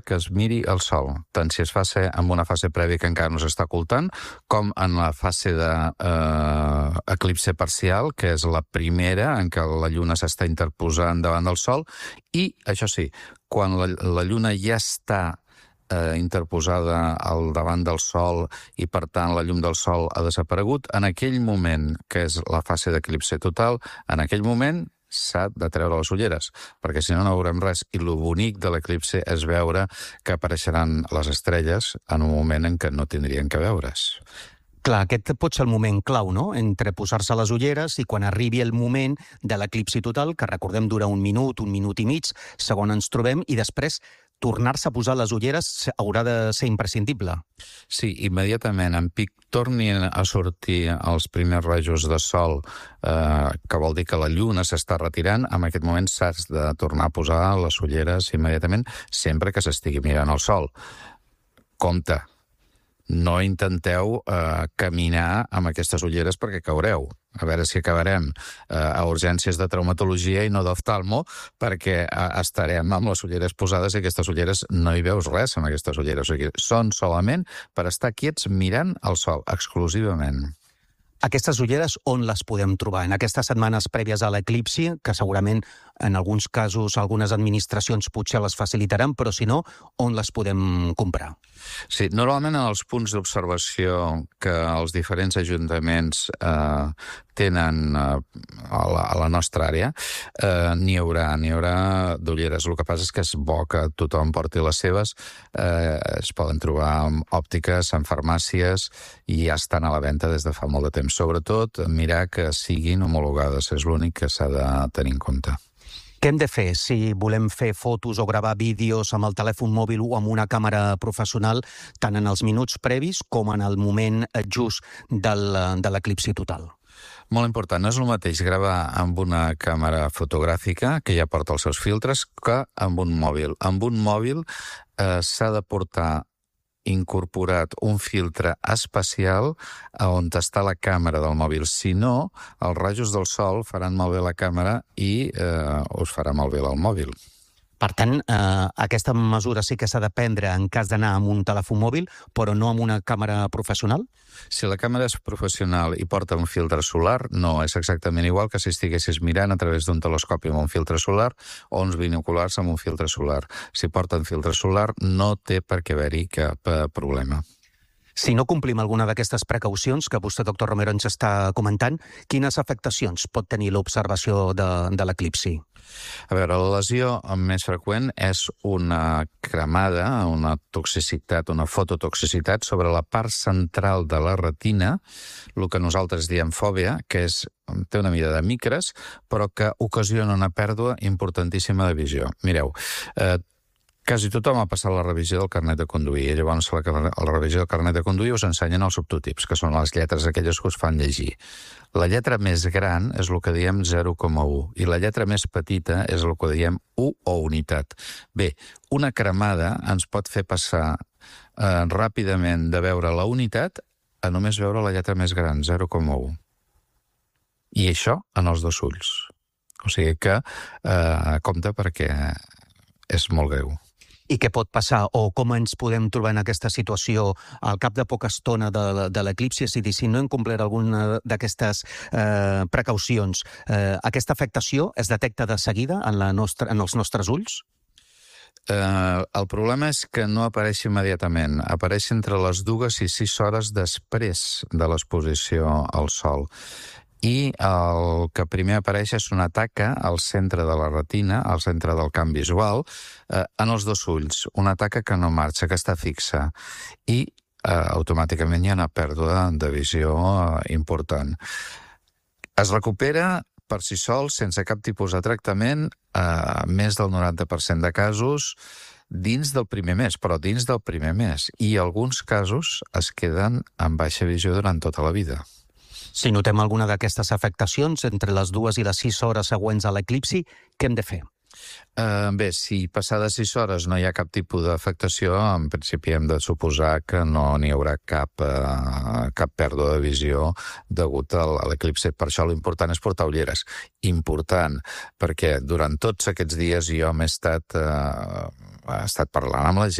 que es miri el sol, tant si es fa en una fase prèvia que encara no s'està ocultant, com en la fase d'eclipse parcial, que és la primera en què la lluna s'està interposant davant del sol, i, això sí, quan la lluna ja està interposada al davant del sol i, per tant, la llum del sol ha desaparegut, en aquell moment, que és la fase d'eclipse total, en aquell moment s'ha de treure les ulleres, perquè si no, no veurem res. I el bonic de l'eclipse és veure que apareixeran les estrelles en un moment en què no tindrien que veure's. Clar, aquest pot ser el moment clau, no?, entre posar-se les ulleres i quan arribi el moment de l'eclipsi total, que recordem dura un minut i mig, segon ens trobem, i després tornar-se a posar les ulleres haurà de ser imprescindible. Sí, immediatament, en pic tornin a sortir els primers rajos de sol, que vol dir que la lluna s'està retirant, en aquest moment s'has de tornar a posar les ulleres immediatament, sempre que s'estigui mirant el sol. Compte, no intenteu caminar amb aquestes ulleres perquè caureu. A veure si acabarem a urgències de traumatologia i no d'oftalmo, perquè estarem amb les ulleres posades i aquestes ulleres no hi veus res amb aquestes ulleres. O sigui, són solament per estar quiets mirant el sol, exclusivament. Aquestes ulleres on les podem trobar? En aquestes setmanes prèvies a l'eclipsi, que segurament en alguns casos algunes administracions potser les facilitaran, però si no, on les podem comprar? Sí, normalment en els punts d'observació que els diferents ajuntaments tenen a la nostra àrea, n'hi haurà d'ulleres. El que passa és que és bo que tothom porti les seves. Es poden trobar en òptiques, en farmàcies, i ja estan a la venda des de fa molt de temps. Sobretot, mirar que siguin homologades, és l'únic que s'ha de tenir en compte. Què hem de fer si volem fer fotos o gravar vídeos amb el telèfon mòbil o amb una càmera professional, tant en els minuts previs com en el moment just de l'eclipsi total? Molt important, no és el mateix gravar amb una càmera fotogràfica, que ja porta els seus filtres, que amb un mòbil. Amb un mòbil s'ha de portar incorporat un filtre especial a on està la càmera del mòbil. Si no, els rajos del sol faran malbé la càmera i us farà malbé el mòbil. Per tant, aquesta mesura sí que s'ha de prendre en cas d'anar amb un telèfon mòbil, però no amb una càmera professional? Si la càmera és professional i porta un filtre solar, no, és exactament igual que si estiguessis mirant a través d'un telescopi amb un filtre solar o uns binoculars amb un filtre solar. Si porten filtre solar, no té per què haver-hi cap problema. Si no complim alguna d'aquestes precaucions que vostè, doctor Romero, ens està comentant, quines afectacions pot tenir l'observació de l'eclipsi? A veure, la lesió més freqüent és una cremada, una toxicitat, una fototoxicitat sobre la part central de la retina, el que nosaltres diem fòbia, que té una mida de micres, però que ocasiona una pèrdua importantíssima de visió. Mireu, quasi tothom ha passat la revisió del carnet de conduir, i llavors la revisió del carnet de conduir us ensenyen els subtípics, que són les lletres aquelles que us fan llegir. La lletra més gran és el que diem 0,1 i la lletra més petita és el que diem 1 o unitat. Bé, una cremada ens pot fer passar ràpidament de veure la unitat a només veure la lletra més gran, 0,1. I això en els dos ulls. O sigui que compte perquè és molt greu. I què pot passar o com ens podem trobar en aquesta situació al cap de poca estona de l'eclipsi? És a dir, si no hem complert alguna d'aquestes precaucions, aquesta afectació es detecta de seguida en els nostres ulls? El problema és que no apareix immediatament. Apareix entre les 2 i 6 hores després de l'exposició al sol. I el que primer apareix és una taca al centre de la retina, al centre del camp visual, en els dos ulls. Una taca que no marxa, que està fixa. I automàticament hi ha una pèrdua de visió important. Es recupera per si sol, sense cap tipus de tractament, més del 90% de casos dins del primer mes, però dins del primer mes. I alguns casos es queden amb baixa visió durant tota la vida. Si notem alguna d'aquestes afectacions entre les 2 i les 6 hores següents a l'eclipsi, què hem de fer? Bé, si passades 6 hores no hi ha cap tipus d'afectació, en principi hem de suposar que no n'hi haurà cap pèrdua de visió degut a l'eclipsi. Per això l'important és portar ulleres. Important, perquè durant tots aquests dies jo m'he estat ha estat parlant amb la gent